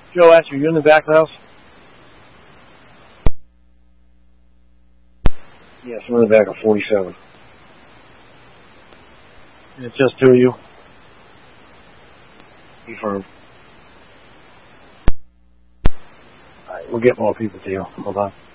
Joe, ask you in the back of the house? Yes, I'm in the back of 47. It's just two of you. Confirmed. Alright, we'll get more people to you. Hold on.